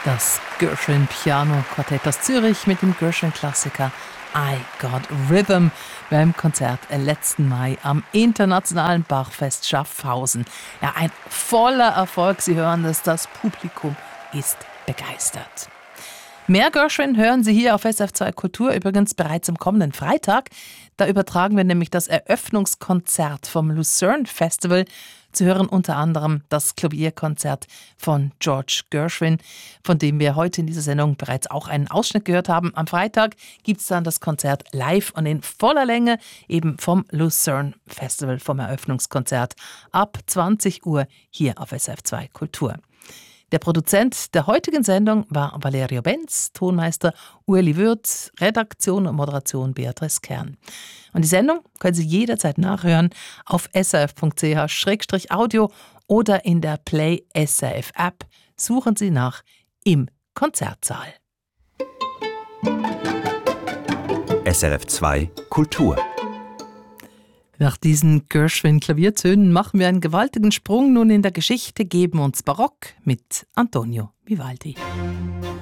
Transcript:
Das Gershwin Piano Quartett aus Zürich mit dem Gershwin-Klassiker I Got Rhythm beim Konzert letzten Mai am Internationalen Bachfest Schaffhausen. Ja, ein voller Erfolg, Sie hören es, das Publikum ist begeistert. Mehr Gershwin hören Sie hier auf SRF2 Kultur, übrigens bereits am kommenden Freitag. Da übertragen wir nämlich das Eröffnungskonzert vom Lucerne Festival. Zu hören unter anderem das Klavierkonzert von George Gershwin, von dem wir heute in dieser Sendung bereits auch einen Ausschnitt gehört haben. Am Freitag gibt es dann das Konzert live und in voller Länge eben vom Lucerne Festival, vom Eröffnungskonzert ab 20 Uhr hier auf SRF2 Kultur. Der Produzent der heutigen Sendung war Valerio Benz, Tonmeister Ueli Würth, Redaktion und Moderation Beatrice Kern. Und die Sendung können Sie jederzeit nachhören auf srf.ch/audio oder in der Play SRF App. Suchen Sie nach Im Konzertsaal. SRF2 Kultur. Nach diesen Gershwin-Klaviertönen machen wir einen gewaltigen Sprung nun in der Geschichte, geben uns Barock mit Antonio Vivaldi.